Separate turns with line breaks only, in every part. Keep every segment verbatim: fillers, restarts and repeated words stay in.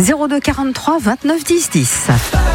zéro deux quarante-trois vingt-neuf dix dix.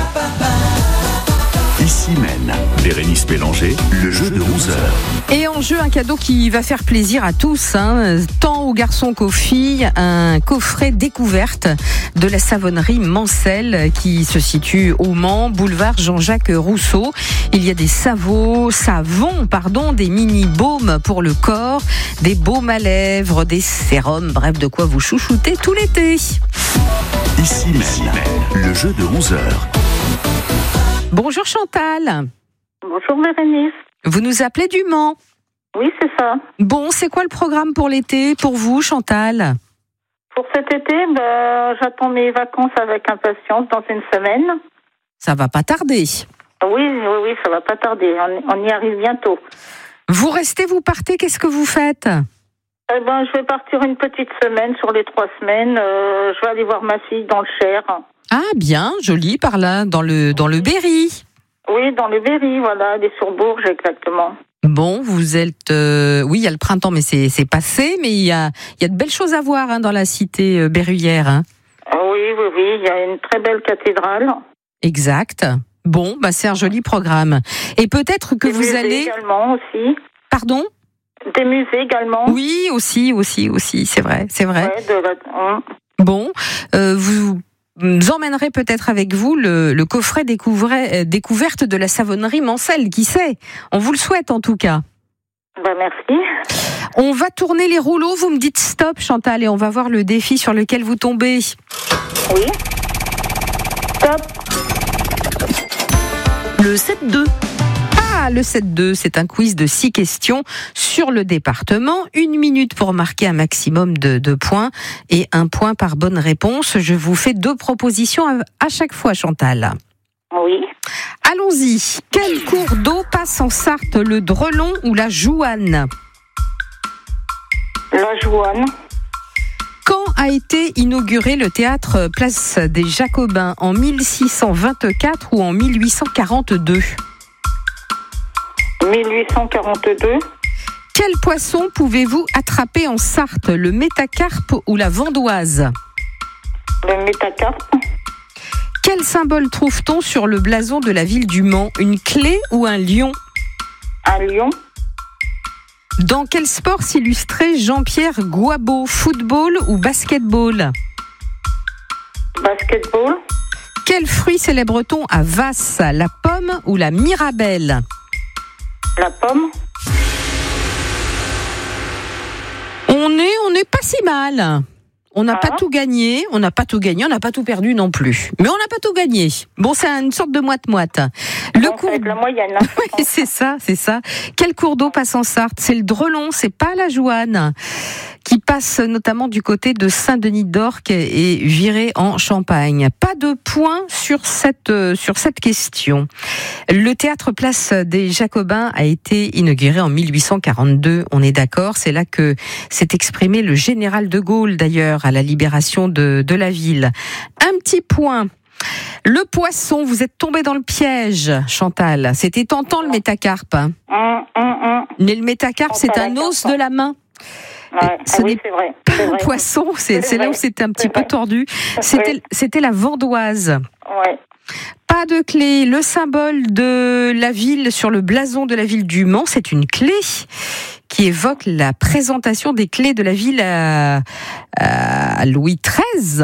Ici mène Bérénice Bélanger, le jeu de onze heures.
Et en jeu, un cadeau qui va faire plaisir à tous, hein, tant aux garçons qu'aux filles, un coffret découverte de la savonnerie Mancel qui se situe au Mans, boulevard Jean-Jacques Rousseau. Il y a des savons, savons, pardon, des mini-baumes pour le corps, des baumes à lèvres, des sérums, bref, de quoi vous chouchouter tout l'été.
Ici mène le jeu de onze heures.
Bonjour Chantal.
Bonjour Bérénice.
Vous nous appelez du Mans.
Oui, c'est ça.
Bon, c'est quoi le programme pour l'été, pour vous Chantal ?
Pour cet été, ben, j'attends mes vacances avec impatience dans une semaine.
Ça va pas tarder.
Oui, oui, oui, ça va pas tarder. On, on y arrive bientôt.
Vous restez, vous partez, qu'est-ce que vous faites ?
Eh ben, je vais partir une petite semaine sur les trois semaines. Euh, je vais aller voir ma fille dans le Cher.
Ah bien, joli par là, dans le dans le Berry.
Oui, dans le Berry, voilà, des sur Bourges exactement.
Bon, vous êtes, euh, oui, il y a le printemps, mais c'est c'est passé, mais il y a il y a de belles choses à voir hein, dans la cité euh, berruyère. Hein.
Oui, oui, oui, il y a une très belle cathédrale.
Exact. Bon, bah c'est un joli programme. Et peut-être que
des
vous
musées
allez.
Également aussi.
Pardon ?
Des musées également.
Oui, aussi, aussi, aussi, c'est vrai, c'est vrai.
Ouais, de la...
Bon, euh, vous nous emmènerez peut-être avec vous le, le coffret découvre- découverte de la savonnerie Mancel, qui sait ? On vous le souhaite en tout cas.
Ben, merci.
On va tourner les rouleaux, vous me dites stop Chantal, et on va voir le défi sur lequel vous tombez.
Oui. Stop.
Le sept deux. Ah, le sept deux, c'est un quiz de six questions sur le département. Une minute pour marquer un maximum de, de points et un point par bonne réponse. Je vous fais deux propositions à, à chaque fois, Chantal.
Oui.
Allons-y. Quel cours d'eau passe en Sarthe, le Drelon ou la Jouanne ?
La Jouanne.
Quand a été inauguré le théâtre Place des Jacobins ? En mille six cent vingt-quatre ou en mille huit cent quarante-deux ?
mille huit cent quarante-deux.
Quel poisson pouvez-vous attraper en Sarthe, le métacarpe ou la vandoise ?
Le métacarpe.
Quel symbole trouve-t-on sur le blason de la ville du Mans ? Une clé ou un lion ?
Un lion.
Dans quel sport s'illustrait Jean-Pierre Gouabeau ? Football ou basketball ?
Basketball.
Quel fruit célèbre-t-on à Vasse ? La pomme ou la mirabelle ?
La pomme.
On est, on n'est pas si mal. On n'a
Ah.
pas tout gagné, on n'a pas tout gagné, on n'a pas tout perdu non plus. Mais on n'a pas tout gagné. Bon, c'est une sorte de moite-moite. Le
Donc,
cours...
avec la moyenne. Hein,
Oui, c'est ça, c'est ça. Quel cours d'eau passe en Sarthe ? C'est le Drelon, c'est pas la Jouanne, qui passe notamment du côté de Saint-Denis-d'Orques et viré en Champagne. Pas de points sur cette, euh, sur cette question. Le théâtre Place des Jacobins a été inauguré en mille huit cent quarante-deux, on est d'accord. C'est là que s'est exprimé le général de Gaulle, d'ailleurs, à la libération de, de la ville. Un petit point. Le poisson, vous êtes tombé dans le piège, Chantal. C'était tentant le métacarpe. Hein.
Hum, hum, hum.
Mais le métacarpe, c'est un os de la main.
Ouais.
Ce
Ah oui,
n'est
c'est vrai.
pas
C'est
un
vrai.
poisson, c'est,
C'est
c'est là
vrai.
où c'était un petit
C'est
peu
vrai.
tordu. C'était,
Oui.
c'était la vandoise.
Ouais.
Pas de clé. Le symbole de la ville sur le blason de la ville du Mans, c'est une clé qui évoque la présentation des clés de la ville à, à Louis treize.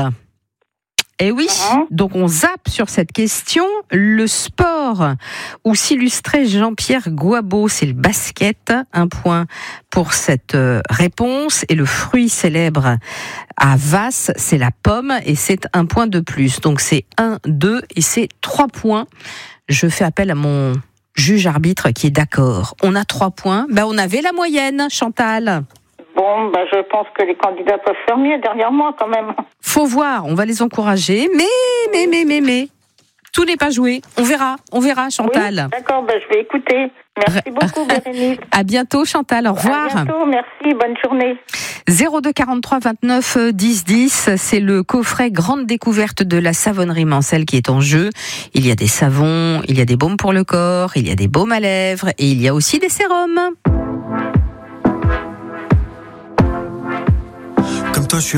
Eh oui,
Uh-huh.
donc on zappe sur cette question. Le sport où s'illustrait Jean-Pierre Gouabeau, c'est le basket. Un point pour cette réponse. Et le fruit célèbre à Vasse, c'est la pomme. Et c'est un point de plus. Donc c'est un, deux et c'est trois points. Je fais appel à mon juge arbitre qui est d'accord. On a trois points. Ben, on avait la moyenne, Chantal.
Bon, ben, je pense que les candidats peuvent faire mieux derrière moi quand même.
Faut voir, on va les encourager, mais, mais, mais, mais, mais, tout n'est pas joué. On verra, on verra, Chantal.
Oui, d'accord, ben, je vais écouter. Merci beaucoup, Bérénice.
À bientôt, Chantal, au revoir.
À bientôt, merci, bonne journée.
zéro deux quarante-trois vingt-neuf dix dix, c'est le coffret grande découverte de la savonnerie Mancel qui est en jeu. Il y a des savons, il y a des baumes pour le corps, il y a des baumes à lèvres et il y a aussi des sérums.